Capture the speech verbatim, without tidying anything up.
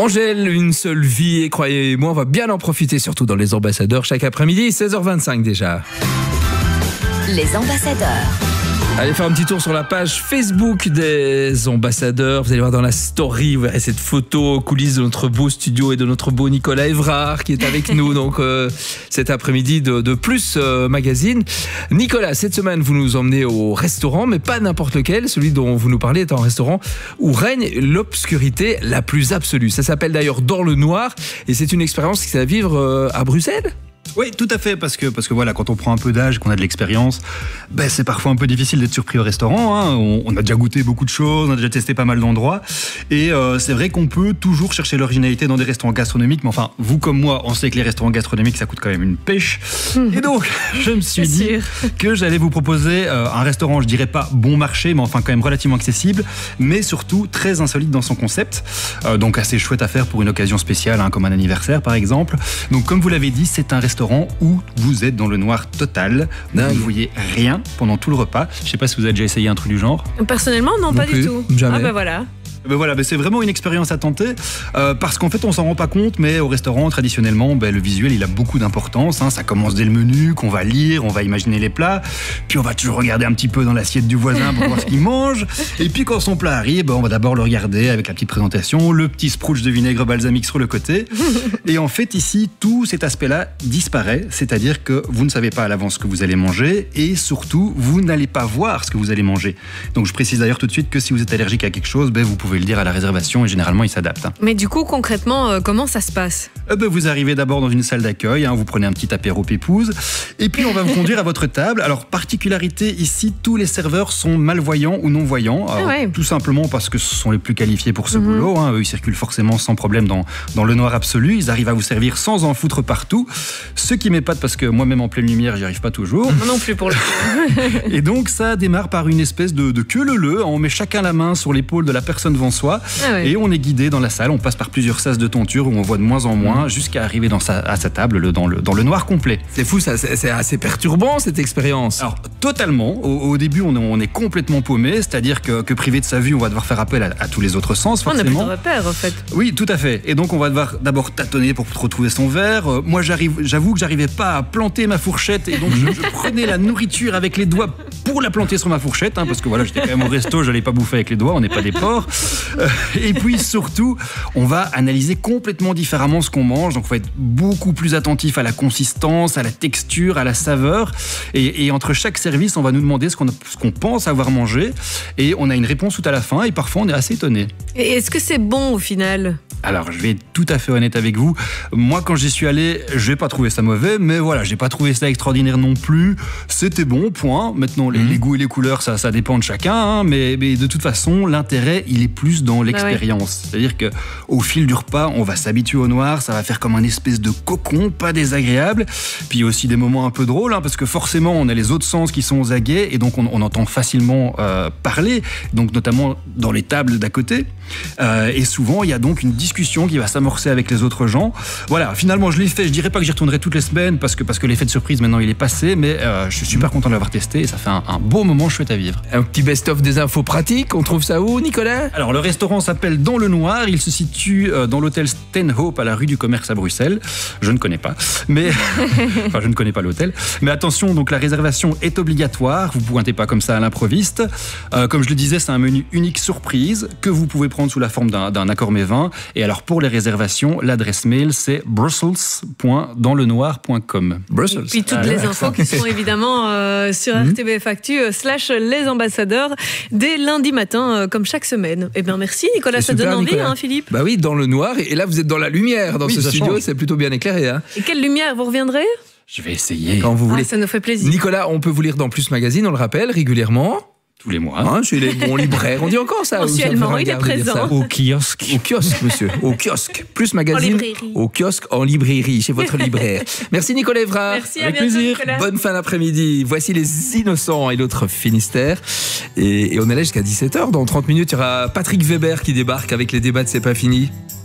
Angèle, une seule vie et croyez-moi, on va bien en profiter, surtout dans les ambassadeurs chaque après-midi, seize heures vingt-cinq déjà. Les ambassadeurs. Allez faire un petit tour sur la page Facebook des ambassadeurs. Vous allez voir dans la story, vous verrez cette photo coulisses de notre beau studio et de notre beau Nicolas Évrard qui est avec nous donc euh, cet après-midi de, de Plus euh, Magazine. Nicolas, cette semaine vous nous emmenez au restaurant, mais pas n'importe lequel. Celui dont vous nous parlez est un restaurant où règne l'obscurité la plus absolue. Ça s'appelle d'ailleurs Dans le Noir et c'est une expérience qui s'est à vivre euh, à Bruxelles. Oui, tout à fait, parce que, parce que voilà, quand on prend un peu d'âge, qu'on a de l'expérience, ben, c'est parfois un peu difficile d'être surpris au restaurant. Hein. On, on a déjà goûté beaucoup de choses, on a déjà testé pas mal d'endroits. Et euh, c'est vrai qu'on peut toujours chercher l'originalité dans des restaurants gastronomiques. Mais enfin, vous comme moi, on sait que les restaurants gastronomiques, ça coûte quand même une pêche. Et donc, je me suis dit que j'allais vous proposer euh, un restaurant, je dirais pas bon marché, mais enfin quand même relativement accessible, mais surtout très insolite dans son concept. Euh, donc assez chouette à faire pour une occasion spéciale, hein, comme un anniversaire par exemple. Donc comme vous l'avez dit, c'est un restaurant où vous êtes dans le noir total. Vous ne voyez rien pendant tout le repas. Je ne sais pas si vous avez déjà essayé un truc du genre. Personnellement, non, Non pas plus, du tout. jamais. Ah ben voilà. Ben voilà, ben c'est vraiment une expérience à tenter euh, parce qu'en fait on s'en rend pas compte, mais au restaurant traditionnellement ben, le visuel il a beaucoup d'importance, hein. Ça commence dès le menu qu'on va lire, on va imaginer les plats, puis on va toujours regarder un petit peu dans l'assiette du voisin pour voir ce qu'il mange, et puis quand son plat arrive ben, on va d'abord le regarder avec la petite présentation, le petit sprouch de vinaigre balsamique sur le côté, et en fait ici tout cet aspect là disparaît, c'est-à-dire que vous ne savez pas à l'avance ce que vous allez manger et surtout vous n'allez pas voir ce que vous allez manger. Donc je précise d'ailleurs tout de suite que si vous êtes allergique à quelque chose, ben, vous pouvez Vous pouvez le dire à la réservation et généralement il s'adapte. Hein. Mais du coup, concrètement, euh, comment ça se passe ? euh ben, Vous arrivez d'abord dans une salle d'accueil, hein, vous prenez un petit apéro pépouze et puis on va vous conduire à votre table. Alors, particularité ici, tous les serveurs sont malvoyants ou non-voyants. Alors, ah ouais. Tout simplement parce que ce sont les plus qualifiés pour ce mmh. boulot. Hein. Eux, ils circulent forcément sans problème dans, dans le noir absolu. Ils arrivent à vous servir sans en foutre partout. Ce qui m'épate parce que moi-même en pleine lumière, j'y arrive pas toujours. Moi non plus pour le coup. Et donc, ça démarre par une espèce de, de queue leu-leu. On met chacun la main sur l'épaule de la personne devant soi ah ouais. et on est guidé dans la salle, on passe par plusieurs sas de tonture où on voit de moins en moins mmh. jusqu'à arriver dans sa, à sa table le, dans, le, dans le noir complet. C'est fou, ça, c'est, c'est assez perturbant cette expérience. Alors totalement, au, au début on est, on est complètement paumé, c'est-à-dire que, que privé de sa vue on va devoir faire appel à, à tous les autres sens forcément. On n'a plus de repères en fait. Oui, tout à fait, et donc on va devoir d'abord tâtonner pour retrouver son verre. Euh, moi j'arrive, j'avoue que j'arrivais pas à planter ma fourchette et donc je, je prenais la nourriture avec les doigts pour la planter sur ma fourchette, hein, parce que voilà, j'étais quand même au resto, j'allais pas bouffer avec les doigts, on n'est pas des porcs. Euh, et puis surtout, on va analyser complètement différemment ce qu'on mange, donc on va être beaucoup plus attentif à la consistance, à la texture, à la saveur, et, et entre chaque service, on va nous demander ce qu'on, ce qu'on pense avoir mangé, et on a une réponse tout à la fin, et parfois on est assez étonné. Et est-ce que c'est bon au final ? Alors, je vais être tout à fait honnête avec vous. Moi, quand j'y suis allé, j'ai pas trouvé ça mauvais, mais voilà, j'ai pas trouvé ça extraordinaire non plus. C'était bon, point. Maintenant, les, mmh. les goûts et les couleurs, ça, ça dépend de chacun, hein, mais, mais de toute façon, l'intérêt, il est plus dans l'expérience. Ah ouais. C'est-à-dire que au fil du repas, on va s'habituer au noir, ça va faire comme un espèce de cocon, pas désagréable. Puis il y a aussi des moments un peu drôles, hein, parce que forcément, on a les autres sens qui sont aux aguets, et donc on, on entend facilement euh, parler, donc notamment dans les tables d'à côté. Euh, et souvent, il y a donc une discussion qui va s'amorcer avec les autres gens. Voilà, finalement, je l'ai fait. Je dirais pas que j'y retournerai toutes les semaines parce que, parce que l'effet de surprise, maintenant, il est passé. Mais euh, je suis super content de l'avoir testé et ça fait un, un beau moment chouette à vivre. Un petit best-of des infos pratiques. On trouve ça où, Nicolas ? Alors, le restaurant s'appelle Dans le Noir. Il se situe euh, dans l'hôtel Stenhope à la rue du Commerce à Bruxelles. Je ne connais pas. Mais... enfin, je ne connais pas l'hôtel. Mais attention, donc la réservation est obligatoire. Vous ne pointez pas comme ça à l'improviste. Euh, comme je le disais, c'est un menu unique surprise que vous pouvez prendre sous la forme d'un, d'un accord mets vingt. Et alors, pour les réservations, l'adresse mail, c'est brussels point dans le noir point com. Brussels. Et puis toutes ah, les infos qui sont évidemment euh, sur mm-hmm. R T B F Actu euh, slash les ambassadeurs dès lundi matin, euh, comme chaque semaine. Eh bien, merci Nicolas, ça donne envie, hein, Philippe. Bah oui, dans le noir. Et là, vous êtes dans la lumière dans oui, ce studio, change. C'est plutôt bien éclairé. Hein. Et quelle lumière, vous reviendrez ? Je vais essayer. Quand vous voulez. Ah, ça nous fait plaisir. Nicolas, on peut vous lire dans Plus Magazine, on le rappelle, régulièrement. Tous les mois. Hein, chez les bons libraires. On dit encore ça. Mensuellement, il est présent. Au kiosque. Au kiosque, monsieur. Au kiosque. Plus Magazine. En librairie. Au kiosque, en librairie, chez votre libraire. Merci Nicolas Évrard. Merci, à Avec bientôt, plaisir. Nicolas. Bonne fin d'après-midi. Voici Les Innocents et l'autre Finistère. Et, et on est là jusqu'à dix-sept heures. Dans trente minutes, il y aura Patrick Weber qui débarque avec les débats de C'est pas fini.